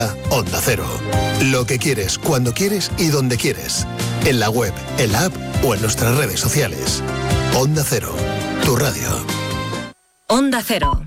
Onda Cero. Lo que quieres, cuando quieres y donde quieres. En la web, en la app o en nuestras redes sociales. Onda Cero, tu radio. Onda Cero.